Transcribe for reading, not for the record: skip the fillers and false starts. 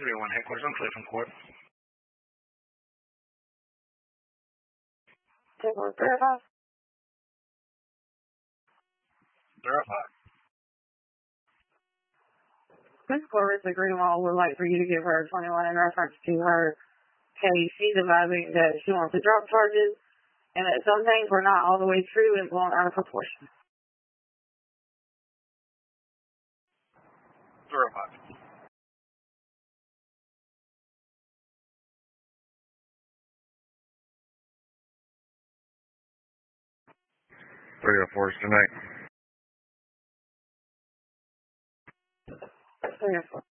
301 headquarters on Clifton Court. Verify. Verify. Ms. Corvus Greenwald would like for you to give her 21 in reference to her case. She's advising that she wants to drop charges and that some things were not all the way true and blown out of proportion. Verify. Tonight. 304.